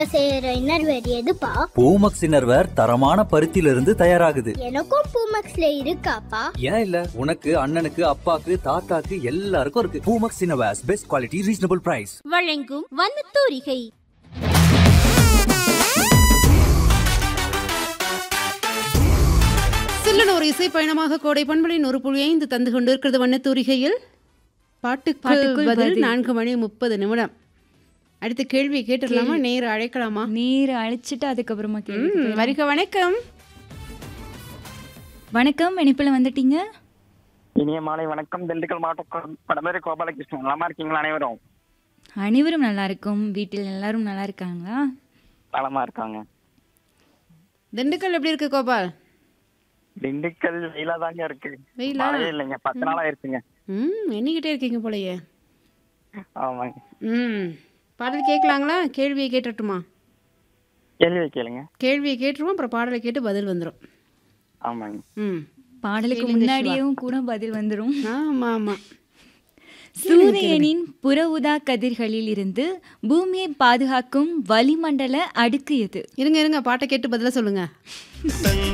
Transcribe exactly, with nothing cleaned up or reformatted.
செய்யற இன்னர்வேர் எதுப்பா? பூமக்ஸ் இன்னர்வேர் தரமான பருத்தியிலிருந்து தயாராகுது. எனக்கும் பூமக்ஸ்ல இருக்காப்பா? ஏன் இல்ல, உனக்கு அண்ணனுக்கு அப்பாக்கு தாத்தாக்கு எல்லாருக்கும் இருக்கு. Poomex innerwears, best quality, reasonable price. வழங்கும் வண்ணத்தூரிகை. சில்லன ஒரு இசை பயணமாக கோடை பண்பலின் ஒரு புள்ளி ஐந்து தந்து கொண்டிருக்கிறது வண்ணத்தூரிகையில். பாட்டுக்கு பதில் நான்கு மணி முப்பது நிமிடம். அடுத்த கேள்வி கேட்டுடலாமா? நேர அழைக்கலாமா? நேர அழைச்சிட்டு அதுக்கப்புறமா கேள்வி. வருக. வணக்கம். வணக்கம், இணைப்பில் வந்துட்டீங்க. இனிய மாலை வணக்கம். திண்டுக்கல் மாவட்டம் படமேரி கோபாலகிருஷ்ணன். நலமா இருக்கீங்களா அனைவரும்? அனைவரும் நல்லா இருக்கும். வீட்டில் எல்லாரும் நல்லா இருக்காங்களா? நலமா இருக்காங்க. திண்டுக்கல் எப்படி இருக்கு கோபால்? திண்டுக்கல் வெயிலா தாங்க இருக்கு. வெயிலா? மழையே இல்லைங்க, பத்து நாளா இருக்குங்க. ம் எண்ணிக்கிட்டே இருக்கீங்க போலயே. ஆமாங்க. ம் பாடல் கேட்கலாங்களா? கேள்வியை கேட்டுட்டுமா? கேள்வி கேளுங்க. கேள்வியை கேட்டுருவோம், அப்புறம் பாடலை கேட்டு பதில் வந்துடும். ஆமாங்க. ம் பாடலுக்கு முன்னாடியும் கூட பதில் வந்துடும். ஆமா ஆமா. சூரியனின் புற ஊதா கதிர்களில் இருந்து பூமியை பாதுகாக்கும் வளிமண்டல அடுக்கு எது? இருங்க இருங்க பாட்டை கேட்டு பதில சொல்லுங்க.